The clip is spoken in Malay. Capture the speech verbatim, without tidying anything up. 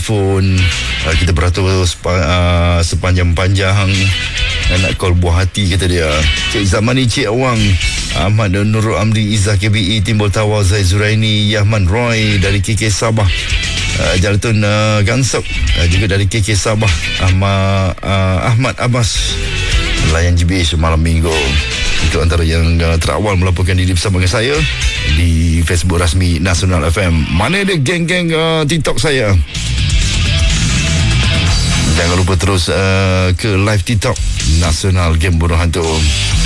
telefon. uh, Kita beratur sepa, uh, sepanjang-panjang. Nak call buah hati, kata dia. Cik Zamani, Cik Awang, Ahmad Nurul Amri, Izzah K B I, Timbul Tawar, Zaid Zuraini, Yahman Roy dari K K Sabah, uh, Jalatun uh, Gansok, uh, juga dari K K Sabah, Ahmad, uh, Ahmad Abbas, layan G B H malam minggu. Itu antara yang uh, terawal melaporkan diri bersama dengan saya di Facebook rasmi Nasional F M. Mana dia geng-geng uh, TikTok saya? Jangan lupa terus uh, ke live TikTok Nasional Game Bodoh Hantu.